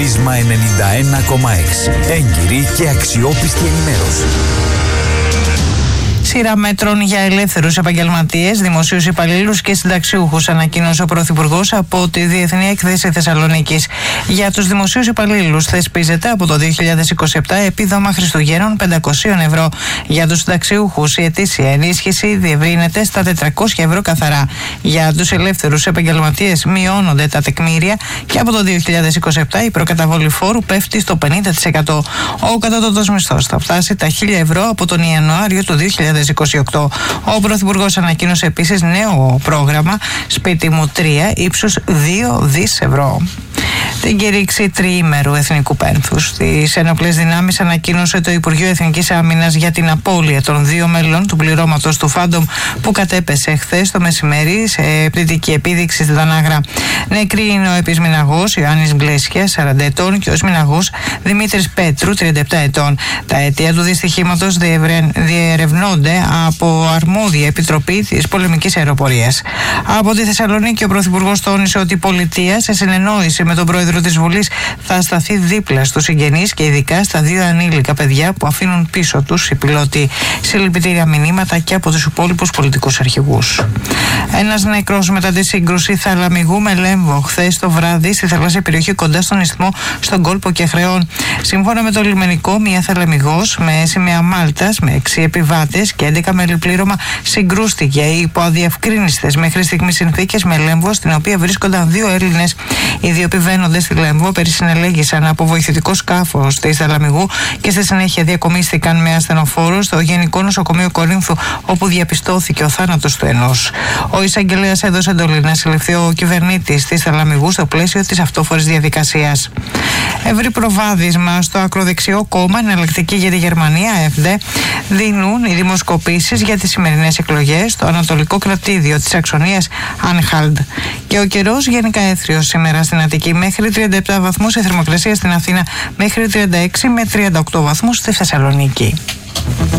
Πρίσμα 91,6. Έγκυρη και αξιόπιστη ενημέρωση. Σειρά μέτρων για ελεύθερους επαγγελματίες, δημοσίους υπαλλήλους και συνταξιούχους, ανακοίνωσε ο Πρωθυπουργός από τη Διεθνή Έκθεση Θεσσαλονίκης. Για τους δημοσίους υπαλλήλους θεσπίζεται από το 2027 επίδομα Χριστουγέννων 500 ευρώ. Για τους συνταξιούχους η ετήσια ενίσχυση διευρύνεται στα 400 ευρώ καθαρά. Για τους ελεύθερους επαγγελματίες μειώνονται τα τεκμήρια και από το 2027 η προκαταβολή φόρου πέφτει στο 50%. Ο κατώτατος μισθός θα φτάσει τα 1.000 ευρώ από τον Ιανουάριο του 2028. Ο Πρωθυπουργός ανακοίνωσε επίσης νέο πρόγραμμα Σπίτι μου 3 ύψους 2 δις ευρώ. Την κήρυξη τριήμερου εθνικού πένθους στις ενόπλες δυνάμεις ανακοίνωσε το Υπουργείο Εθνικής Άμυνας για την απώλεια των 2 μελών του πληρώματος του Φάντομ που κατέπεσε χθες το μεσημέρι σε πτυτική επίδειξη στη Δανάγρα. Νεκροί είναι ο επισμηναγός Ιωάννης Μπλέσιας, 40 ετών, και ο σμηναγός Δημήτρης Πέτρου, 37 ετών. Τα αίτια του δυστυχήματος διερευνώνται από αρμόδια επιτροπή της πολεμικής αεροπορίας. Από τη Θεσσαλονίκη, ο Πρωθυπουργός τόνισε ότι η πολιτεία, σε συνεννόηση με τον Πρόεδρο της Βουλής, θα σταθεί δίπλα στους συγγενείς και ειδικά στα 2 ανήλικα παιδιά που αφήνουν πίσω τους οι πιλότοι. Συλληπιτήρια μηνύματα και από τους υπόλοιπους πολιτικούς αρχηγούς. Ένας νεκρός μετά τη σύγκρουση θαλαμιγού με λέμβο χθες το βράδυ στη θαλάσσια περιοχή κοντά στον ισθμό στον κόλπο Κεχρεών. Σύμφωνα με το λιμενικό, μια θαλαμιγός με σημαία Μάλτας με 6 επιβάτες και 11 μέλη πλήρωμα συγκρούστηκε υπό αδιευκρίνιστες μέχρι στιγμής συνθήκες με λέμβο, στην οποία βρίσκονταν 2 Έλληνες. Οι 2 επιβαίνοντες στη λέμβο περισυνελέγησαν από βοηθητικό σκάφος της θαλαμιγού και στη συνέχεια διακομίστηκαν με ασθενοφόρο στο Γενικό Νοσοκομείο Κορίνθου, όπου διαπιστώθηκε ο θάνατος του ενός. Ο εισαγγελέας έδωσε εντολή να συλληφθεί ο κυβερνήτης της θαλαμιγού στο πλαίσιο της αυτόφορης διαδικασίας. Ευρύ προβάδισμα στο ακροδεξιό κόμμα Εναλλακτική για τη Γερμανία, AfD, δίνουν οι δημοσκοπήσεις για τις σημερινές εκλογές στο ανατολικό κρατήδιο της Σαξονίας Άνχαλντ. Και ο καιρός γενικά έθριος σήμερα στην Αττική, μέχρι 37 βαθμούς, η θερμοκρασία στην Αθήνα μέχρι 36 με 38 βαθμούς στη Θεσσαλονίκη.